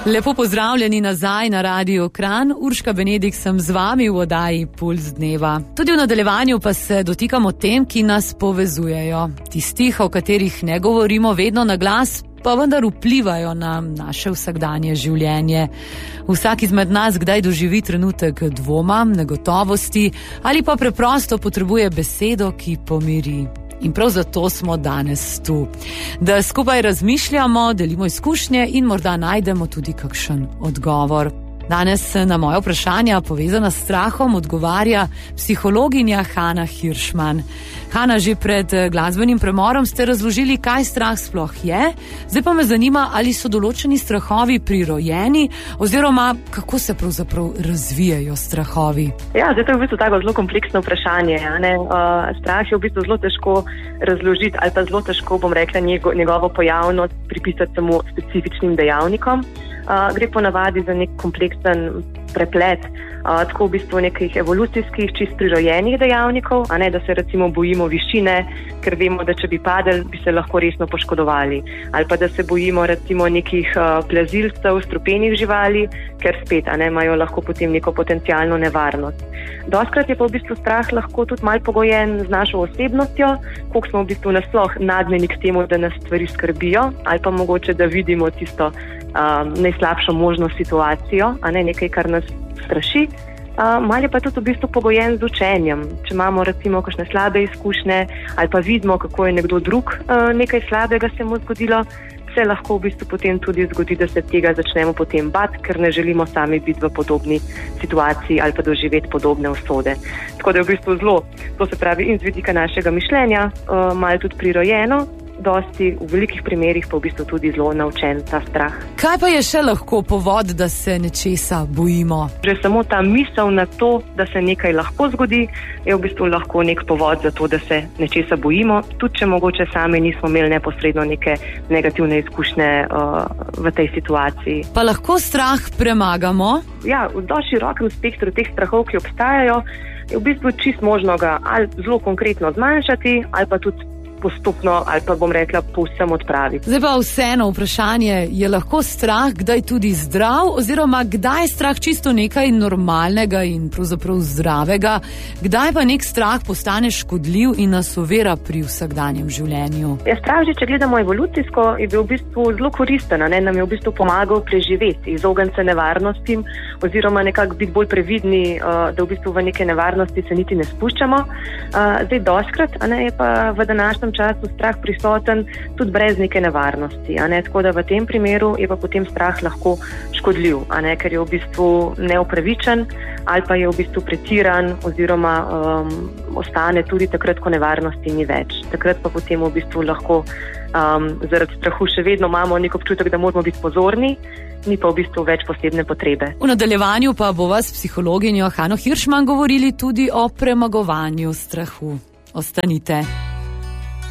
Lepo pozdravljeni nazaj na Radiu Kranj. Urška Benedik sem z vami v oddaji Puls dneva. Tudi v nadaljevanju pa se dotikamo tem, ki nas povezujejo. Tistih, o katerih ne govorimo vedno na glas, pa vendar vplivajo na naše vsakdanje življenje. Vsak izmed nas kdaj doživi trenutek dvoma, negotovosti ali pa preprosto potrebuje besedo, ki pomiri. In prav zato smo danes tu. Da skupaj razmišljamo, delimo izkušnje in morda najdemo tudi kakšen odgovor. Danes na moje vprašanja povezana s strahom odgovarja psihologinja Hana Hiršman. Hana, že pred glasbenim premorom ste razložili, kaj strah sploh je. Zdaj pa me zanima, ali so določeni strahovi prirojeni oziroma kako se pravzaprav razvijajo strahovi. Ja, zdaj to je v bistvu tako zelo kompleksno vprašanje. Strah je v bistvu zelo težko razložiti ali pa zelo težko, bom rekla, njegovo pojavnost pripisati samo specifičnim dejavnikom. Gre ponavadi za nek kompleksen preplet, tako v bistvu nekih evolucijskih, čist prirojenih dejavnikov, a ne da se recimo bojimo višine, ker vemo, da če bi padli, bi se lahko resno poškodovali. Ali pa da se bojimo recimo nekih plazilcev, strupenih živali, ker spet imajo lahko potem neko potencialno nevarnost. Dostkrat je pa v bistvu strah lahko tudi malo pogojen z našo osebnostjo, koliko smo v bistvu nasploh nagnjeni k temu, da nas stvari skrbijo, ali pa mogoče, da vidimo tisto najslabšo možno situacijo, a ne nekaj, kar nas straši. Malo je pa tudi v bistvu pogojen z učenjem. Če imamo recimo kakšne slabe izkušnje ali pa vidimo, kako je nekdo drug nekaj slabega se mu zgodilo, se lahko v bistvu potem tudi zgodi, da se tega začnemo potem bati, ker ne želimo sami biti v podobni situaciji ali pa doživeti podobne usode. Tako da je v bistvu zelo, to se pravi in z vidika našega mišljenja, malo tudi prirojeno, dosti v velikih primerih pa v bistvu tudi zelo naučen ta strah. Kaj pa je še lahko povod, da se nečesa bojimo? Že samo ta misel na to, da se nekaj lahko zgodi, je v bistvu lahko nek povod za to, da se nečesa bojimo, tudi če mogoče sami nismo imeli neposredno neke negativne izkušnje v tej situaciji. Pa lahko strah premagamo? Ja, v dosti širokem spektru teh strahov, ki obstajajo, je v bistvu čist možno ga ali zelo konkretno zmanjšati, ali pa tudi postopno, ali pa bom rekla, povsem odpraviti. Zdaj pa vseeno vprašanje, je lahko strah kdaj tudi zdrav, oziroma kdaj je strah čisto nekaj normalnega in pravzaprav zdravega, kdaj pa nek strah postane škodljiv in nas ovira pri vsakdanjem življenju? Ja, strah, že če gledamo evolucijsko, je bil v bistvu zelo koristen, nam je v bistvu pomagal preživeti, izogniti se nevarnostim oziroma nekako biti bolj previdni, da v bistvu v neke nevarnosti se niti ne spuščamo. Zdaj dostkrat, je pa v današnjem času strah prisoten tudi brez neke nevarnosti. Tako da v tem primeru je pa potem strah lahko škodljiv, ker je v bistvu neupravičen ali pa je v bistvu pretiran oziroma ostane tudi takrat, ko nevarnosti ni več. Takrat pa potem v bistvu lahko zaradi strahu še vedno imamo nek občutek, da moramo biti pozorni, ni pa v bistvu več posebne potrebe. V nadaljevanju pa bova s psihologinjo Hano Hiršman govorili tudi o premagovanju strahu. Ostanite.